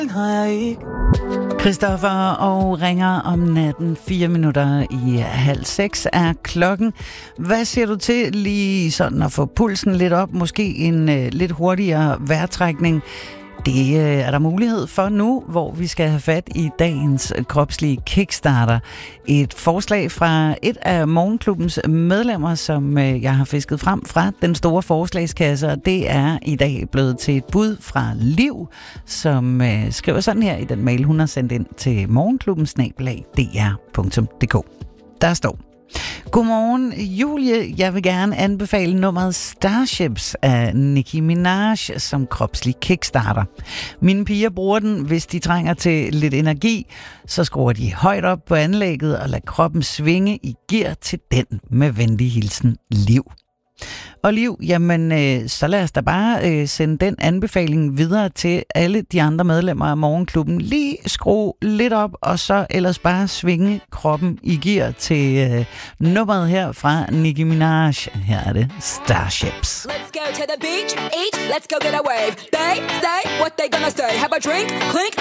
Christoffer og ringer om natten. 4 minutter i 5:30 er klokken. Hvad siger du til lige sådan at få pulsen lidt op? Måske en lidt hurtigere vejrtrækning. Det er der mulighed for nu, hvor vi skal have fat i dagens kropslige kickstarter. Et forslag fra et af Morgenklubbens medlemmer, som jeg har fisket frem fra den store forslagskasse, og det er i dag blevet til et bud fra Liv, som skriver sådan her i den mail, hun har sendt ind til morgenklubben@dr.dk. Der står: Godmorgen, Julie. Jeg vil gerne anbefale nummeret Starships af Nicki Minaj som kropslig kickstarter. Mine piger bruger den, hvis de trænger til lidt energi. Så skruer de højt op på anlægget og lader kroppen svinge i gear til den. Med venlig hilsen, Liv. Og Liv, jamen så lad os da bare sende den anbefaling videre til alle de andre medlemmer af Morgenklubben. Lige skrue lidt op, og så ellers bare svinge kroppen i gear til nummeret her fra Nicki Minaj. Her er det Starships. Let's go to the beach, eat, let's go get a wave. They say what they gonna say. Have a drink, clink.